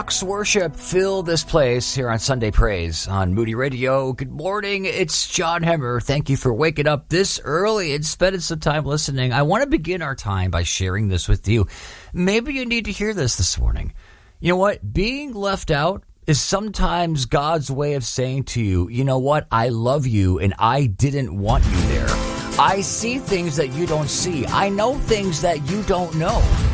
Worship fill this place here on Sunday Praise on Moody Radio. Good morning. It's John Hemmer. Thank you for waking up this early and spending some time listening. I want to begin our time by sharing this with you. Maybe you need to hear this morning. You know what? Being left out is sometimes God's way of saying to you, you know what? I love you and I didn't want you there. I see things that you don't see. I know things that you don't know.